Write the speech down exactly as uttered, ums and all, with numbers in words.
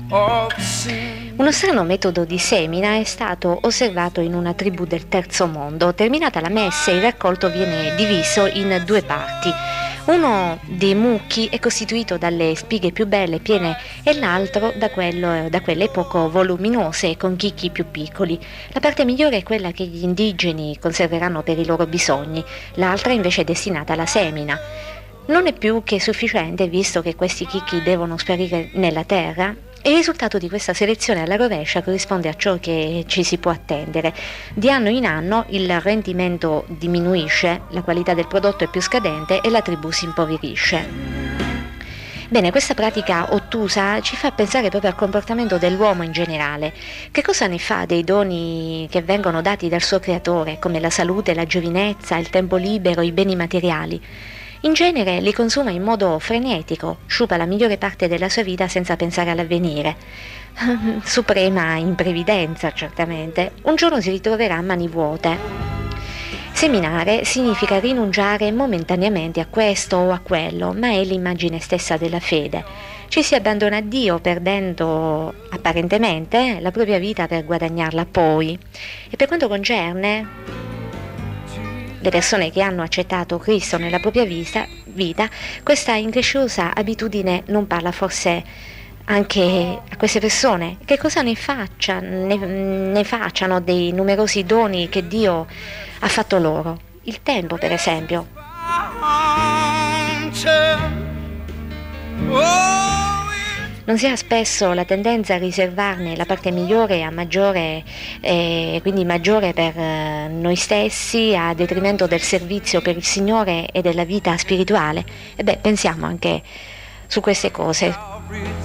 Uno strano metodo di semina è stato osservato in una tribù del terzo mondo. Terminata la messe, il raccolto viene diviso in due parti. Uno dei mucchi è costituito dalle spighe più belle, piene, e l'altro da, quello, da quelle poco voluminose e con chicchi più piccoli. La parte migliore è quella che gli indigeni conserveranno per i loro bisogni, l'altra invece è destinata alla semina. Non è più che sufficiente, visto che questi chicchi devono sparire nella terra. Il risultato di questa selezione alla rovescia corrisponde a ciò che ci si può attendere. Di anno in anno il rendimento diminuisce, la qualità del prodotto è più scadente e la tribù si impoverisce. Bene, questa pratica ottusa ci fa pensare proprio al comportamento dell'uomo in generale. Che cosa ne fa dei doni che vengono dati dal suo creatore, come la salute, la giovinezza, il tempo libero, i beni materiali? In genere li consuma in modo frenetico, sciupa la migliore parte della sua vita senza pensare all'avvenire. Suprema imprevidenza, certamente. Un giorno si ritroverà a mani vuote. Seminare significa rinunciare momentaneamente a questo o a quello, ma è l'immagine stessa della fede. Ci si abbandona a Dio perdendo apparentemente la propria vita per guadagnarla poi. E per quanto concerne le persone che hanno accettato Cristo nella propria vita, vita, questa incresciosa abitudine non parla forse anche a queste persone? Che cosa ne, faccia, ne, ne facciano dei numerosi doni che Dio ha fatto loro? Il tempo, per esempio. Non si ha spesso la tendenza a riservarne la parte migliore a maggiore, eh, quindi maggiore per eh, noi stessi, a detrimento del servizio per il Signore e della vita spirituale? E beh, pensiamo anche su queste cose.